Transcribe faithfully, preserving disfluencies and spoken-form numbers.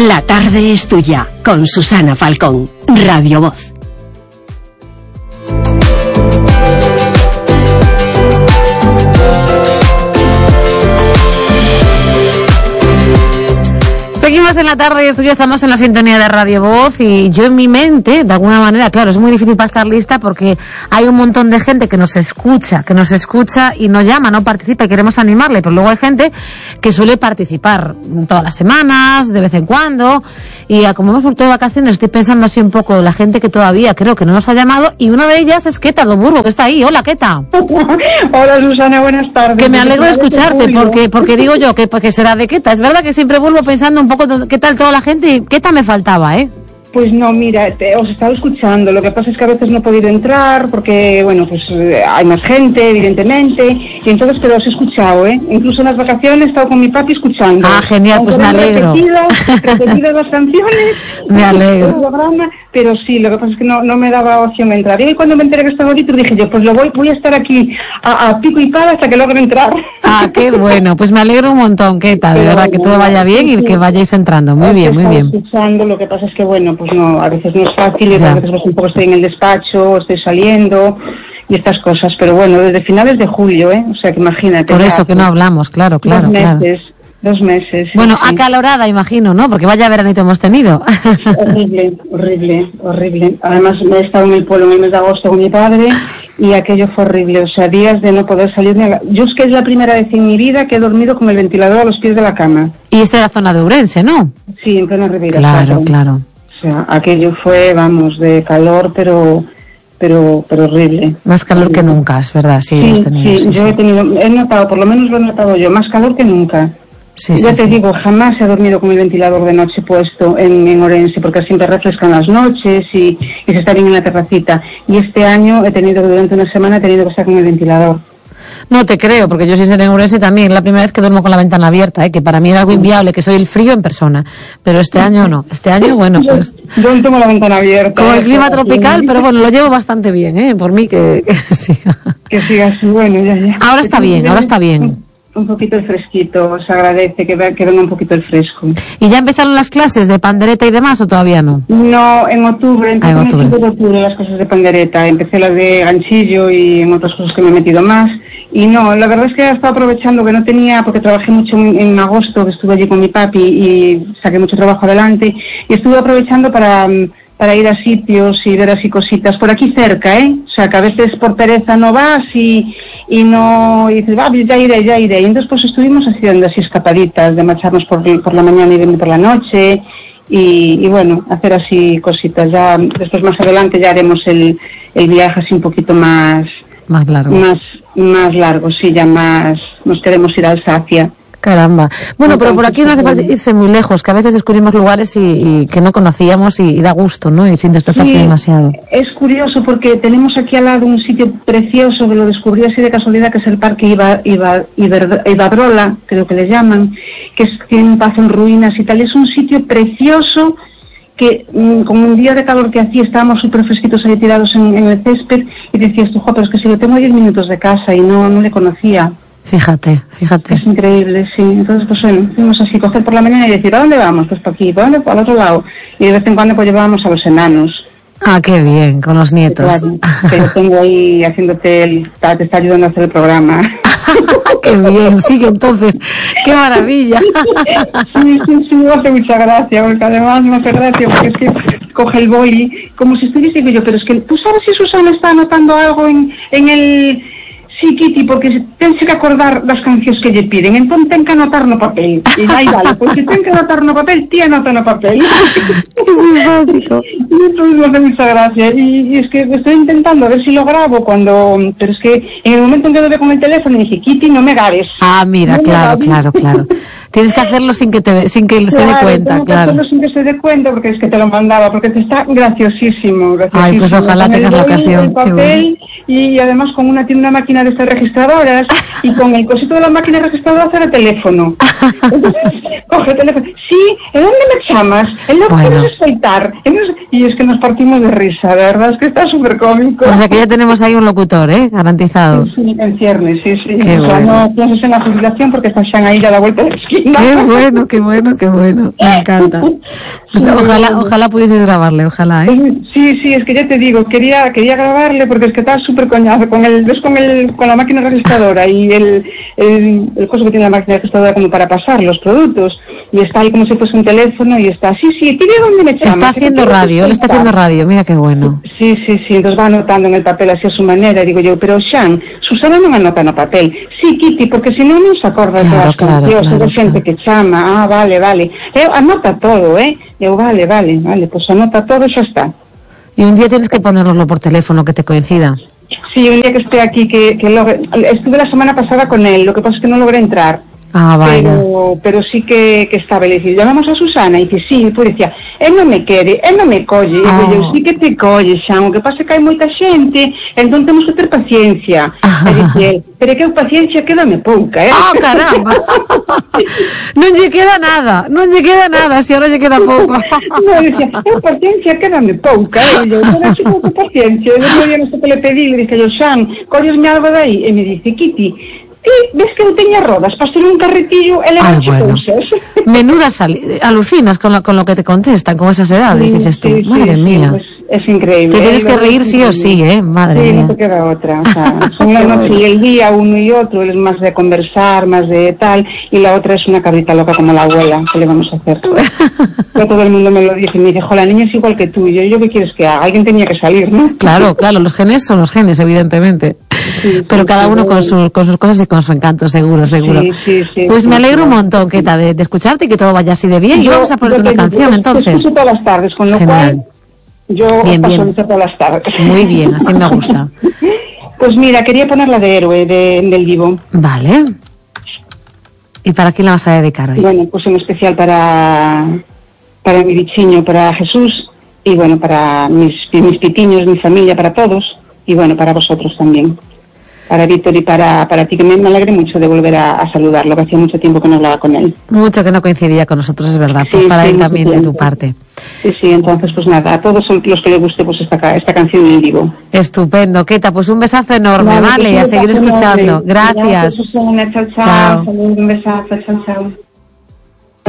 La tarde es tuya, con Susana Falcón, Radio Voz. Seguimos en la tarde, esto ya estamos en la sintonía de Radio Voz y yo en mi mente, de alguna manera, claro, es muy difícil pasar lista porque hay un montón de gente que nos escucha, que nos escucha y no llama, no participa y queremos animarle, pero luego hay gente que suele participar todas las semanas, de vez en cuando, y como hemos vuelto de vacaciones estoy pensando así un poco la gente que todavía creo que no nos ha llamado y una de ellas es Keta Doburgo, que está ahí. Hola, Keta. Hola, Susana, buenas tardes. Que me alegro de escucharte porque porque digo yo que, que será de Keta. Es verdad que siempre vuelvo pensando un poco qué tal toda la gente y qué tal me faltaba, ¿eh? Pues no, mira, te, os estaba escuchando, lo que pasa es que a veces no he podido entrar porque, bueno, pues eh, hay más gente, evidentemente, y entonces, pero os he escuchado, ¿eh? Incluso en las vacaciones he estado con mi papi escuchando. Ah, genial, aunque pues me alegro. Repetidas, repetidas las canciones. Me alegro. El programa, pero sí, lo que pasa es que no, no me daba opción de entrar. Y cuando me enteré que estaba ahorita dije yo, pues lo voy, voy a estar aquí a, a pico y pala hasta que logre entrar. Ah, qué bueno, pues me alegro un montón, ¿qué tal? De verdad, que todo vaya bien y que vayáis entrando. Muy bien, muy bien. Escuchando, lo que pasa es que, bueno, pues no, a veces no es fácil, y a veces pues un poco estoy en el despacho, estoy saliendo y estas cosas, pero bueno, desde finales de julio, ¿eh? O sea, que imagínate. Por eso que no hablamos, claro, claro, dos claro. meses, dos meses. Bueno, sí. Acalorada, imagino, ¿no? Porque vaya veranito hemos tenido. Horrible, horrible, horrible. Además, me he estado en el pueblo en el mes de agosto con mi padre y aquello fue horrible. O sea, días de no poder salir ni a la... Yo es que es la primera vez en mi vida que he dormido con el ventilador a los pies de la cama. Y esta es la zona de Ourense, ¿no? Sí, en plena Ribeira. Claro, claro. claro. O sea, aquello fue, vamos, de calor, pero pero pero horrible. Más calor horrible. que nunca, es verdad, sí, sí, hemos tenido, sí, sí, yo sí. he tenido, he notado, por lo menos lo he notado yo, más calor que nunca. Sí, ya sí, te sí. digo, jamás he dormido con el ventilador de noche puesto en, en Ourense, porque siempre refrescan las noches y, y se está bien en la terracita. Y este año he tenido, durante una semana, he tenido que estar con el ventilador. No te creo, porque yo soy en Ourense también, es la primera vez que duermo con la ventana abierta, ¿eh? Que para mí era algo inviable, que soy el frío en persona. Pero este año no, este año, bueno, pues... Yo, yo tengo la ventana abierta. Como el clima tropical, pero bueno, lo llevo bastante bien, ¿eh? Por mí que, que siga. Que siga así, bueno, ya, ya. Ahora está bien, ahora está bien. Un poquito el fresquito, os agradece que, que venga un poquito el fresco. ¿Y ya empezaron las clases de pandereta y demás o todavía no? No, en octubre, empecé ah, en octubre. en octubre las cosas de pandereta, empecé las de ganchillo y en otras cosas que me he metido más. Y no, la verdad es que he estado aprovechando que no tenía, porque trabajé mucho en, en agosto, que estuve allí con mi papi y saqué mucho trabajo adelante, y estuve aprovechando para... para ir a sitios y ver así cositas por aquí cerca, ¿eh? O sea, que a veces por pereza no vas y, y no, y dices, ah, ya iré, ya iré. Y entonces pues estuvimos haciendo así escapaditas de marcharnos por, por la mañana y venir por la noche y, y bueno, hacer así cositas. Ya después más adelante ya haremos el, el viaje así un poquito más... Más largo. Más, más largo, sí, ya más, nos queremos ir a Alsacia. Caramba. Bueno, pero por aquí no hace falta irse muy lejos, que a veces descubrimos lugares y, y que no conocíamos y, y da gusto, ¿no? Y sin desplazarse sí, demasiado. Es curioso porque tenemos aquí al lado un sitio precioso, que lo descubrí así de casualidad, que es el Parque Iba, Iba, Iber, Iberdrola, creo que le llaman, que es, tiene un paso en ruinas y tal. Es un sitio precioso que mmm, con un día de calor que hacía estábamos súper fresquitos ahí tirados en, en el césped y decías tú, jo, pero es que si lo tengo a diez minutos de casa y no, no le conocía. Fíjate, fíjate. Es increíble, sí. Entonces, pues bueno, fuimos así, coger por la mañana y decir, ¿a dónde vamos? Pues para aquí, ¿para dónde? Para el otro lado. Y de vez en cuando pues llevábamos a los enanos. Ah, qué bien, con los nietos. Claro, que yo tengo ahí haciéndote el... te está ayudando a hacer el programa. Qué bien, sigue entonces. ¡Qué maravilla! Sí, sí, sí, me hace mucha gracia, porque además me hace gracia, porque es que coge el boli, como si estuviese, digo yo, pero es que tú sabes si Susana está anotando algo en, en el... Sí, Kitty, porque tens que acordar das cancións que lle piden, entón ten que anotar no papel. E aí vale, pois se ten que anotar no papel, ti anota no papel. Qué simpático. Y entonces me hace mucha gracia. Y, y es que estoy intentando a ver si lo grabo cuando... Pero es que en el momento en que lo veo con el teléfono dije, Kitty, no me grabes. Ah, mira, no claro, claro, claro. Tienes que hacerlo sin que te sin que claro, se dé cuenta, tengo que claro. hacerlo sin que se dé cuenta, porque es que te lo mandaba, porque te está graciosísimo, graciosísimo. Ay, pues ojalá con tengas la ocasión. El papel, bueno. Y además con una tiene una máquina de estas registradoras y con el cosito de la máquina registradora hacer el teléfono. Entonces, coge el teléfono. Sí, ¿en dónde me llamas? ¿En lo bueno. quieres escoltar? Y es que nos partimos de risa, de verdad, es que está súper cómico. O sea que ya tenemos ahí un locutor, ¿eh? Garantizado. Sí, en ciernes, sí, sí. Qué o sea, bueno. no pienses en la jubilación porque está Xan ahí ya da vuelta de esquí. cocina. Qué bueno, qué bueno, qué bueno. Me encanta. O sea, ojalá, ojalá pudieses grabarle, ojalá, ¿eh? Sí, sí, es que ya te digo, quería quería grabarle porque es que estaba súper coñazo con el, ves con el, con la máquina registradora y el, el, el coso que tiene la máquina registradora como para pasar los productos, y está ahí como si fuese un teléfono y está, sí, sí, pide dónde me llama. Está haciendo radio, él está haciendo radio, mira qué bueno. Sí, sí, sí, entonces va anotando en el papel así a su manera, y digo yo, pero Xan, Susana non anota no papel. Sí, Kitty, porque si non non se acorda de Claro, todas as claro, cancións, claro, de xente claro. que chama, ah, vale, vale. Eu anota todo, eh? Eu, vale, vale, vale, pues anota todo e xa está. Y un día tienes que ponérnoslo por teléfono, que te coincida. Sí, un día que esté aquí, que, que logre... Estuve la semana pasada con él, lo que pasa es que no logré entrar. Ah, vaya. Pero, pero sí que, que estaba, le decía, llamamos a Susana, y dice, sí, pues decía, él non me quere, él non me colle, e Ah. eu, sí que te colle, Xan, o que pasa é que hai moita xente, entón temos que ter paciencia. Ah. E dice, pero é que eu paciencia quédame pouca, eh? ¡Ah, caramba! Non lle queda nada, non lle queda nada, si ahora lle queda pouco. No, decía, eu paciencia quédame pouca, eh? E eu, pero é pouca paciencia. E eu día no que le pedí, le dije, yo, Xan, collesme algo de aí? E me dice, Kitty, ti ves que eu teña rodas para ser un carretillo e levar bueno. cousas. Menuda sali... Alucinas con lo, con lo que te contestan, con esas edades, Sí, dices tú. sí, Madre sí, mía. Pues es increíble. Te tienes Eh, que lo- reír sí o sí, ¿eh? Madre Sí, mía. no te queda otra. O sea, son la noche y el día, uno y otro. Él es más de conversar, más de tal. Y la otra es una cabrita loca como la abuela. ¿Qué le vamos a hacer? Yo, todo el mundo me lo dice y me dice, jo, la niña es igual que tú. Y yo, ¿yo qué quieres que haga? Alguien tenía que salir, ¿no? Claro, claro, los genes son los genes, evidentemente. Sí, Pero sí, cada sí, uno con sí. sus, con sus cosas y con su encanto, seguro, seguro. Sí, sí, sí, Pues sí, me alegro sí. un montón, Keta, de, de escucharte y que todo vaya así de bien. Y Yo- vamos a ponerte yo una te- canción, yo- entonces. Yo escucho todas las tardes, con lo Genial. cual yo Bien, paso bien. mucho todas las tardes. Muy bien, así me gusta. Pues mira, quería poner la de Héroe, de, del Divo. Vale. ¿Y para quién la vas a dedicar hoy? Bueno, pues en especial para, para mi bichiño, para Jesús, y bueno, para mis, mis pitiños, mi familia, para todos, y bueno, para vosotros también. Para Víctor y para, para ti, que me, me alegré mucho de volver a, a saludarlo, que hacía mucho tiempo que no hablaba con él. Mucho que no coincidía con nosotros, es verdad. Pues Sí, para sí, él mucho también, de tu tiempo. parte. Sí, sí, entonces pues nada, a todos los que les guste pues esta, ca- esta canción en vivo. Estupendo, Keta, pues un besazo enorme, Vale, ¿vale? que Y a sí, seguir besazo escuchando. enorme. Gracias. Gracias, Susana, chao, chao. Chao. Saludos, un besazo, chao, chao.